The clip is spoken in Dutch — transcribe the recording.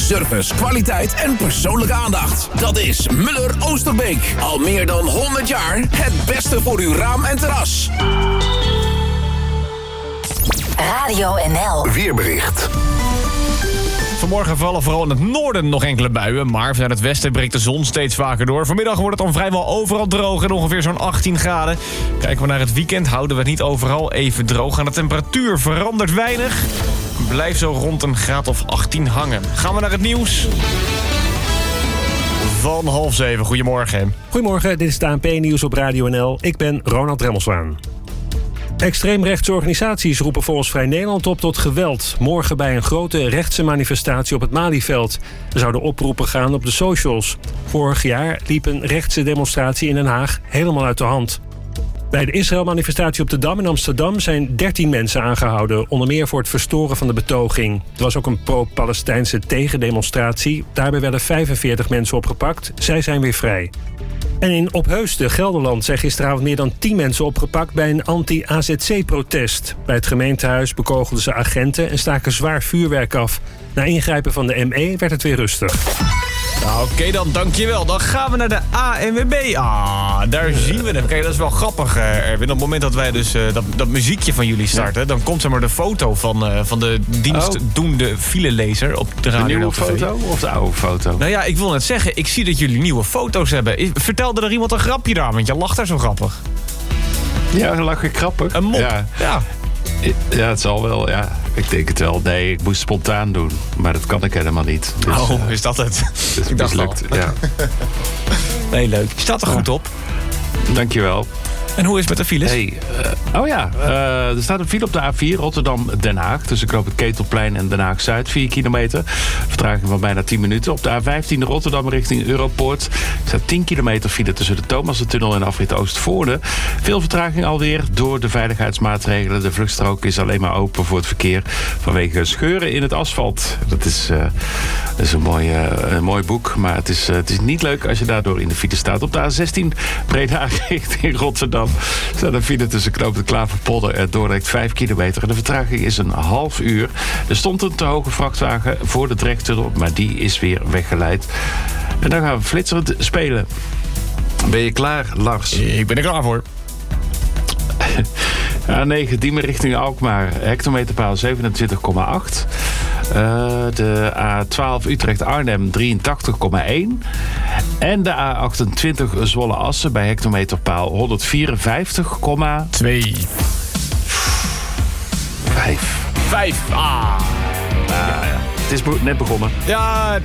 Service, kwaliteit en persoonlijke aandacht. Dat is Muller Oosterbeek. Al meer dan 100 jaar het beste voor uw raam en terras. Radio NL. Weerbericht. Vanmorgen vallen vooral in het noorden nog enkele buien, maar vanuit het westen breekt de zon steeds vaker door. Vanmiddag wordt het dan vrijwel overal droog en ongeveer zo'n 18 graden. Kijken we naar het weekend, houden we het niet overal even droog. En de temperatuur verandert weinig. Blijft zo rond een graad of 18 hangen. Gaan we naar het nieuws van 6:30. Goedemorgen. Goedemorgen, dit is het ANP-nieuws op Radio NL. Ik ben Ronald Remmelswaan. Extreemrechtse organisaties roepen volgens Vrij Nederland op tot geweld. Morgen bij een grote rechtse manifestatie op het Malieveld. Er zouden oproepen gaan op de socials. Vorig jaar liep een rechtse demonstratie in Den Haag helemaal uit de hand. Bij de Israël-manifestatie op de Dam in Amsterdam zijn 13 mensen aangehouden. Onder meer voor het verstoren van de betoging. Er was ook een pro-Palestijnse tegendemonstratie. Daarbij werden 45 mensen opgepakt. Zij zijn weer vrij. En in Opheusden, Gelderland, zijn gisteravond meer dan 10 mensen opgepakt bij een anti-AZC-protest. Bij het gemeentehuis bekogelden ze agenten en staken zwaar vuurwerk af. Na ingrijpen van de ME werd het weer rustig. Nou, oké dan, dankjewel. Dan gaan we naar de ANWB. Daar zien we hem. Kijk, dat is wel grappig, Erwin. Op het moment dat wij dus dat muziekje van jullie starten, dan komt zeg maar de foto van de dienstdoende filelezer op de radio. De nieuwe foto of de oude foto? Nou ja, ik wil net zeggen, ik zie dat jullie nieuwe foto's hebben. Vertelde er iemand een grapje daar, want je lacht daar zo grappig. Ja, dan lach ik grappig. Een mop. Ja. Ja, het zal wel, ja. Ik denk het wel. Nee, ik moest spontaan doen. Maar dat kan ik helemaal niet. Dus, is dat het? Dus ik dacht lukt, ja. Nee, leuk. Je staat er goed op. Dankjewel. En hoe is het met de files? Er staat een file op de A4 Rotterdam-Den Haag. Tussen knoop het Ketelplein en Den Haag-Zuid. 4 kilometer. Vertraging van bijna 10 minuten. Op de A15 Rotterdam richting Europoort. Er staat 10 kilometer file tussen de Thomassentunnel en afrit Oostvoorde. Veel vertraging alweer door de veiligheidsmaatregelen. De vluchtstrook is alleen maar open voor het verkeer vanwege scheuren in het asfalt. Dat is een mooi boek. Maar het is niet leuk als je daardoor in de file staat. Op de A16 Breda richting Rotterdam. Er staat een file tussen knoop de Klaverpolder en Dordrecht 5 kilometer. En de vertraging is een half uur. Er stond een te hoge vrachtwagen voor de Drechttunnel, maar die is weer weggeleid. En dan gaan we flitserend spelen. Ben je klaar, Lars? Ik ben er klaar voor. A9 Diemen richting Alkmaar. Hectometerpaal 27,8. De A12 Utrecht-Arnhem 83,1. En de A28 Zwolle-Assen bij hectometerpaal 154,2. 5. Ja. Het is net begonnen. Ja,